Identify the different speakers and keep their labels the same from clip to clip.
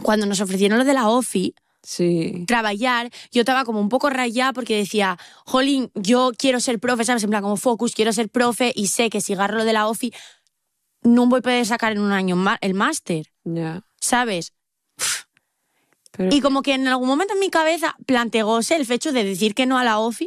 Speaker 1: cuando nos ofrecieron lo de la OFI,
Speaker 2: sí.
Speaker 1: trabajar, yo estaba como un poco rayada porque decía, jolín, yo quiero ser profe, ¿sabes? En plan, como focus, quiero ser profe y sé que si agarro lo de la OFI no voy a poder sacar en un año el máster, ¿sabes?
Speaker 2: Pero...
Speaker 1: Y como que en algún momento en mi cabeza planteóse el hecho de decir que no a la OFI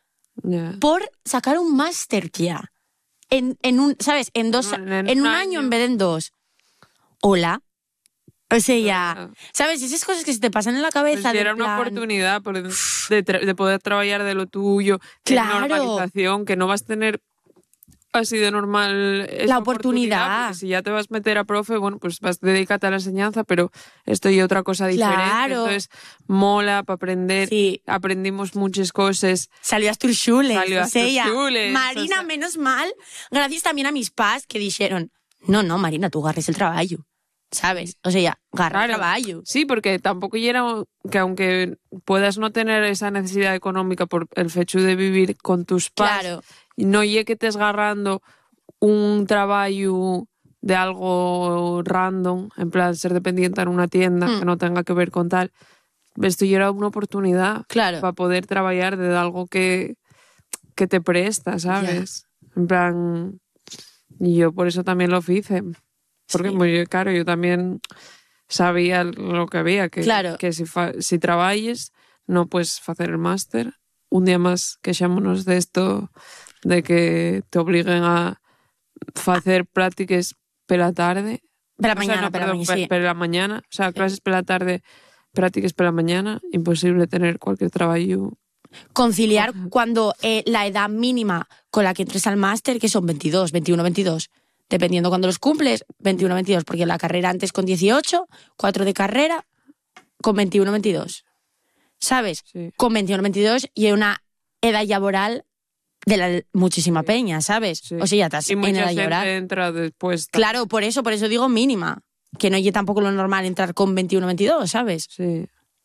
Speaker 1: por sacar un máster ya. En un, ¿sabes? En un año en vez de en 2. Hola. O sea, ¿sabes? Esas cosas que se te pasan en la cabeza.
Speaker 2: Pues si era una oportunidad de poder trabajar de lo tuyo, de normalización, que no vas a tener así de normal
Speaker 1: la oportunidad.
Speaker 2: Porque si ya te vas a meter a profe, bueno, pues vas a dedicarte a la enseñanza, pero esto y otra cosa diferente. Entonces, mola para aprender.
Speaker 1: Sí.
Speaker 2: Aprendimos muchas cosas.
Speaker 1: Salió a Sturchules. Marina,
Speaker 2: o sea,
Speaker 1: menos mal. Gracias también a mis pás que dijeron, no, Marina, tú agarres el trabajo. ¿Sabes? O sea, agarra el trabajo.
Speaker 2: Sí, porque tampoco era que aunque puedas no tener esa necesidad económica por el hecho de vivir con tus pais, no llegue que estés agarrando un trabajo de algo random, en plan ser dependiente en una tienda que no tenga que ver con tal. Esto ya era una oportunidad para poder trabajar de algo que te presta, ¿sabes? En plan, y yo por eso también lo hice. Porque muy claro, yo también sabía lo que había, que si trabajes no puedes hacer el máster. Un día más queixámonos de esto, de que te obliguen a hacer prácticas pela tarde.
Speaker 1: Pela mañana,
Speaker 2: pela mañana. O sea, clases pela tarde, prácticas pela mañana. Imposible tener cualquier trabajo.
Speaker 1: Conciliar cuando la edad mínima con la que entres al máster, que son 21, 22. Dependiendo cuando los cumples, 21, 22, porque la carrera antes con 18, 4 de carrera, con 21, 22. ¿Sabes?
Speaker 2: Sí.
Speaker 1: Con 21, 22 y hay una edad laboral de la muchísima peña, ¿sabes?
Speaker 2: Sí.
Speaker 1: O sea, ya estás en edad laboral.
Speaker 2: Entra después.
Speaker 1: Claro, por eso digo mínima. Que no llegue tampoco lo normal entrar con 21, 22, ¿sabes?
Speaker 2: Sí.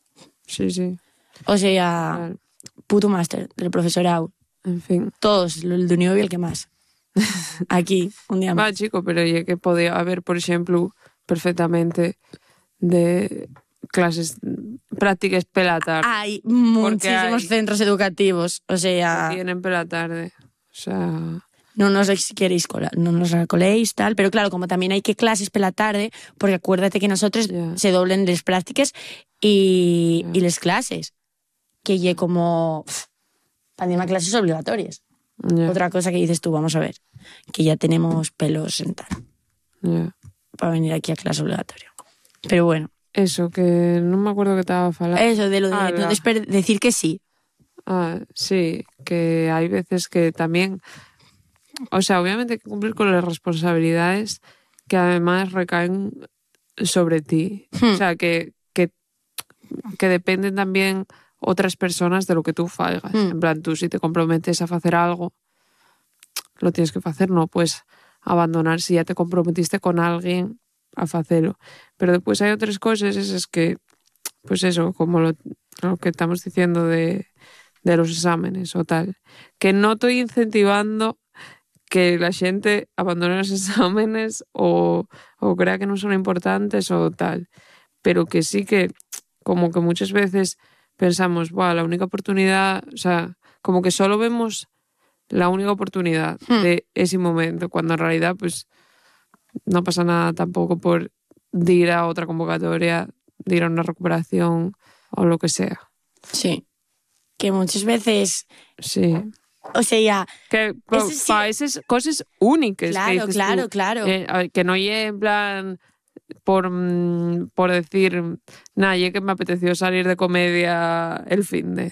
Speaker 1: O sea, puto máster del profesorado.
Speaker 2: En fin.
Speaker 1: Todos, el de Unión y el que más. Aquí, un día más.
Speaker 2: Va, chico, pero ya que podía haber, por ejemplo, perfectamente de clases prácticas pela tarde.
Speaker 1: Hay muchísimos centros educativos, o sea...
Speaker 2: Tienen pela tarde, o sea...
Speaker 1: No nos queréis no nos recoléis, tal, pero claro, como también hay que clases pela tarde, porque acuérdate que nosotros se doblen las prácticas y las clases, que ya como... pandemia clases obligatorias. Otra cosa que dices tú, vamos a ver, que ya tenemos pelos sentar para venir aquí a clase obligatoria. Pero bueno.
Speaker 2: Eso, que no me acuerdo que estaba falando.
Speaker 1: Eso, de lo de decir que sí.
Speaker 2: Sí, que hay veces que también... O sea, obviamente hay que cumplir con las responsabilidades que además recaen sobre ti. O sea, que dependen también otras personas de lo que tú hagas. En plan, tú si te comprometes a hacer algo, lo tienes que hacer, no puedes abandonar si ya te comprometiste con alguien a hacerlo. Pero después hay otras cosas, es que, pues eso, como lo que estamos diciendo de los exámenes o tal, que no estoy incentivando que la gente abandone los exámenes o crea que no son importantes o tal, pero que sí que como que muchas veces pensamos, la única oportunidad, o sea, como que solo vemos la única oportunidad de ese momento, cuando en realidad pues no pasa nada tampoco por ir a otra convocatoria, de ir a una recuperación o lo que sea.
Speaker 1: Sí, que muchas veces...
Speaker 2: Sí.
Speaker 1: O sea,
Speaker 2: que para esas cosas únicas.
Speaker 1: Claro,
Speaker 2: que
Speaker 1: claro.
Speaker 2: Que no llegue en plan por decir, nada, que me apeteció salir de comedia el finde.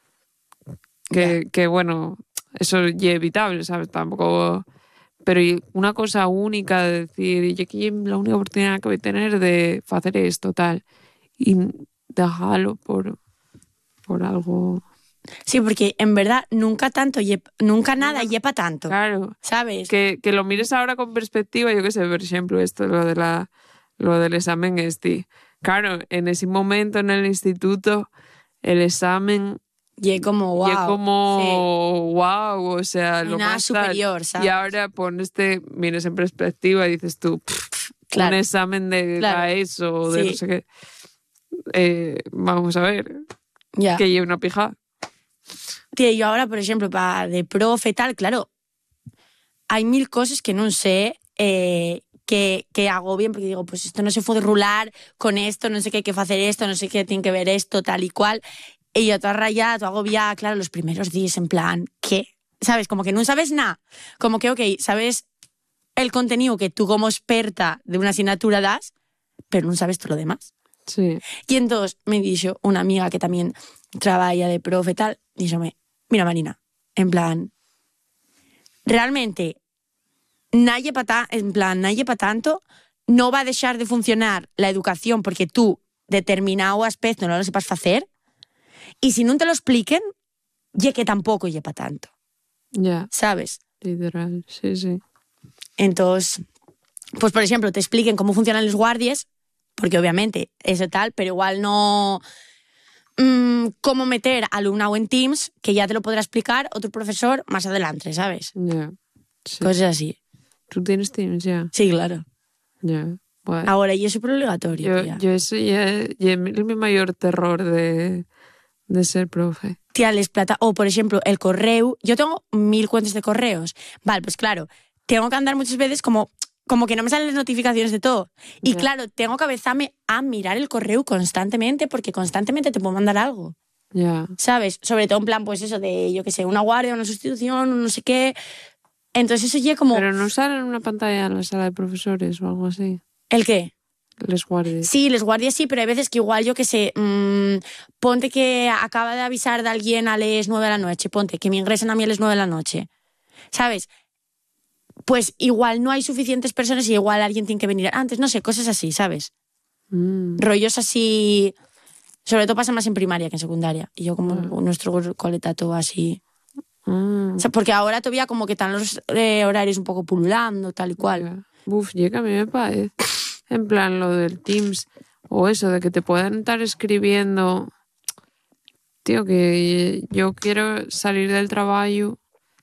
Speaker 2: Que bueno, eso es evitable, ¿sabes? Tampoco... Pero una cosa única de decir, y aquí la única oportunidad que voy a tener de hacer esto, tal, y dejarlo por algo...
Speaker 1: Sí, porque en verdad nunca nada lleva tanto.
Speaker 2: Claro.
Speaker 1: ¿Sabes?
Speaker 2: Que lo mires ahora con perspectiva, yo qué sé, por ejemplo, esto, lo del examen Claro, en ese momento en el instituto, el examen...
Speaker 1: Y como wow.
Speaker 2: Y como wow, o sea,
Speaker 1: y
Speaker 2: lo
Speaker 1: nada
Speaker 2: más
Speaker 1: superior,
Speaker 2: tal.
Speaker 1: ¿sabes?
Speaker 2: Y ahora mires en perspectiva y dices tú,
Speaker 1: Claro.
Speaker 2: un examen de
Speaker 1: Claro.
Speaker 2: la ESO o de
Speaker 1: Sí.
Speaker 2: no sé qué. Vamos a ver,
Speaker 1: Ya.
Speaker 2: que lleve una pija.
Speaker 1: Tía, yo ahora, por ejemplo, de profe tal, claro, hay mil cosas que no sé que hago bien, porque digo, pues esto no se puede rular con esto, no sé qué hay que hacer esto, no sé qué tiene que ver esto, tal y cual. Y yo toda rayada, todo agobiada, claro, los primeros días en plan, ¿qué? ¿Sabes? Como que no sabes nada. Como que, ok, sabes el contenido que tú como experta de una asignatura das, pero no sabes todo lo demás.
Speaker 2: Sí.
Speaker 1: Y entonces me dijo una amiga que también trabaja de profe tal, díxome, mira Marina, en plan, realmente nadie para tanto, no va a dejar de funcionar la educación porque tú determinado aspecto no lo sepas hacer, y si no te lo expliquen, ye que tampoco lle para tanto,
Speaker 2: Ya,
Speaker 1: ¿sabes?
Speaker 2: literal, sí.
Speaker 1: Entonces, pues por ejemplo, te expliquen cómo funcionan los guardias, porque obviamente eso tal, pero igual no cómo meter alumnado en Teams, que ya te lo podrá explicar otro profesor más adelante, ¿sabes?
Speaker 2: Ya, sí.
Speaker 1: Cosas así.
Speaker 2: ¿Tú tienes Teams ya?
Speaker 1: Sí, claro.
Speaker 2: Ya. Bueno,
Speaker 1: Ahora, y es súper obligatorio, tía.
Speaker 2: yo eso ya es mi mayor terror de ser profe.
Speaker 1: Tía, les plata. O, por ejemplo, el correo. Yo tengo 1000 cuentas de correos. Vale, pues claro, tengo que andar muchas veces como que no me salen las notificaciones de todo. Y
Speaker 2: Ya.
Speaker 1: claro, tengo que avezarme a mirar el correo constantemente, porque constantemente te puedo mandar algo.
Speaker 2: Ya.
Speaker 1: ¿Sabes? Sobre todo en plan, pues eso de, yo qué sé, una guardia, una sustitución, un no sé qué. Entonces eso ya como...
Speaker 2: Pero no sale en una pantalla en la sala de profesores o algo así.
Speaker 1: ¿El qué?
Speaker 2: Les guardes.
Speaker 1: Sí, les guardias sí, pero hay veces que igual, yo que sé, ponte que acaba de avisar de alguien a las 9 de la noche, ponte que me ingresen a mí a las 9 de la noche, ¿sabes? Pues igual no hay suficientes personas y igual alguien tiene que venir antes, no sé, cosas así, ¿sabes? Rollos así, sobre todo pasa más en primaria que en secundaria. Y yo como nuestro coleta todo así... O sea, porque ahora todavía como que están los horarios un poco pululando, tal y cual.
Speaker 2: Ya. Uf, llega a mí me parece. En plan, lo del Teams o eso, de que te puedan estar escribiendo. Tío, que yo quiero salir del trabajo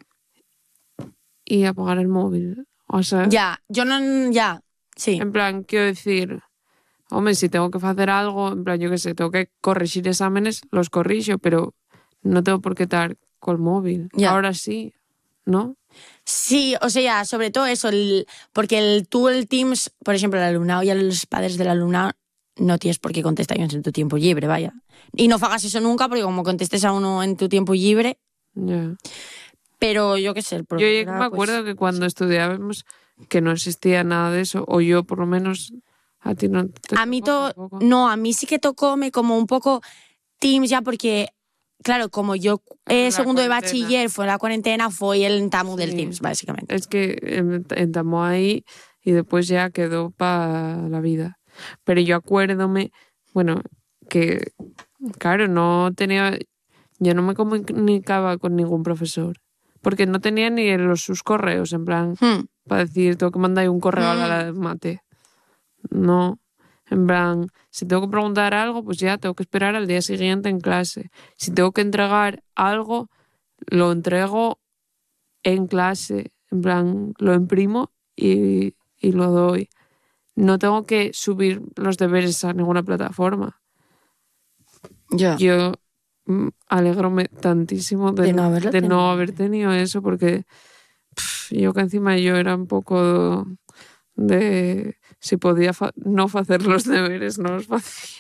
Speaker 2: y apagar el móvil. O sea,
Speaker 1: Ya, yo no... Ya, sí.
Speaker 2: en plan, quiero decir, hombre, si tengo que hacer algo, en plan, yo qué sé, tengo que corregir exámenes, los corrijo, pero no tengo por qué estar con el móvil.
Speaker 1: Ya.
Speaker 2: Ahora sí, ¿no?
Speaker 1: Sí, o sea, sobre todo eso, porque el Teams, por ejemplo, el alumnado y a los padres del alumnado no tienes por qué contestar en tu tiempo libre, vaya. Y no hagas eso nunca, porque como contestes a uno en tu tiempo libre,
Speaker 2: Ya.
Speaker 1: pero yo qué sé, el
Speaker 2: Yo ya
Speaker 1: profesor,
Speaker 2: me acuerdo que cuando estudiábamos que no existía nada de eso, o yo por lo menos, a ti no te
Speaker 1: a mí
Speaker 2: tocó tampoco.
Speaker 1: no, a mí sí que tocóme como un poco Teams ya, porque claro, como yo
Speaker 2: La
Speaker 1: segundo de
Speaker 2: cuarentena.
Speaker 1: bachiller fue la cuarentena, fue el tamu del
Speaker 2: Sí.
Speaker 1: Teams, básicamente.
Speaker 2: Es que entamó ahí y después ya quedó para la vida. Pero yo acuérdome, bueno, que claro, yo no me comunicaba con ningún profesor, porque no tenía ni sus correos, en plan, para decir, tengo que mandar un correo a la mate. No, en plan, si tengo que preguntar algo, pues ya tengo que esperar al día siguiente en clase. Si tengo que entregar algo, lo entrego en clase, en plan, lo imprimo y lo doy. No tengo que subir los deberes a ninguna plataforma.
Speaker 1: Ya.
Speaker 2: Yo alegróme tantísimo de no haber tenido eso, porque yo que encima yo era un poco de si podía no hacer los deberes, no los hacía.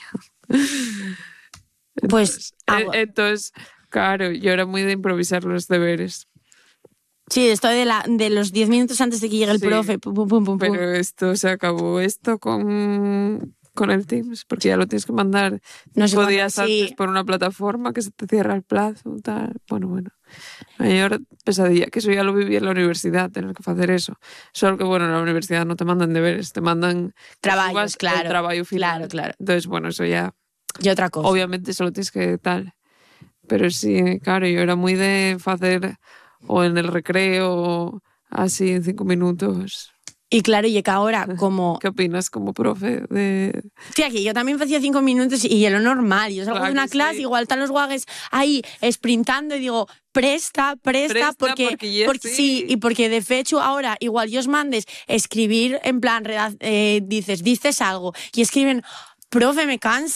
Speaker 1: Pues
Speaker 2: Entonces, claro, yo era muy de improvisar los deberes.
Speaker 1: sí, estoy de los 10 minutos antes de que llegue el
Speaker 2: Sí,
Speaker 1: profe. Pum, pum, pum, pum, pum.
Speaker 2: Pero esto se acabó con el Teams, porque ya lo tienes que mandar
Speaker 1: No sé
Speaker 2: días
Speaker 1: cuándo, sí.
Speaker 2: antes por una plataforma que se te cierra el plazo, tal. Bueno. Mayor pesadilla, que eso ya lo viví en la universidad, tener que hacer eso. Solo que, bueno, en la universidad no te mandan deberes, te mandan
Speaker 1: Trabajos, claro.
Speaker 2: el trabajo final.
Speaker 1: Claro.
Speaker 2: Entonces, bueno, eso ya...
Speaker 1: Y otra cosa.
Speaker 2: Obviamente solo tienes que tal. Pero sí, claro, yo era muy de hacer o en el recreo, así en 5 minutos.
Speaker 1: Y claro, y que ahora como...
Speaker 2: ¿Qué opinas como profe de...?
Speaker 1: Tía, que yo también hacía 5 minutos y es lo normal. Yo salgo
Speaker 2: Claro
Speaker 1: de una
Speaker 2: que
Speaker 1: clase,
Speaker 2: sí.
Speaker 1: igual están los guagues ahí sprintando y digo, presta, porque sí, y porque de hecho ahora igual yo os mandes escribir en plan, dices algo y escriben, profe, me cansa.